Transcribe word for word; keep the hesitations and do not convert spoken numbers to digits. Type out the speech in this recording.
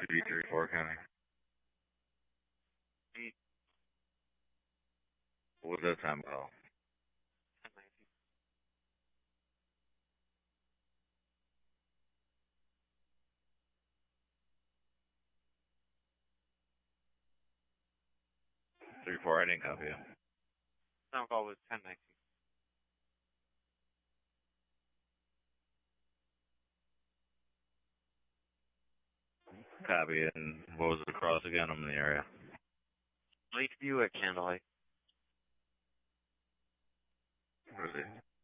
two B three four County. What was that time call? Three four, I didn't copy you. Time call was ten nineteen. Copy, and what was the cross again? I'm in the area. Lakeview at Candlelight. What is it?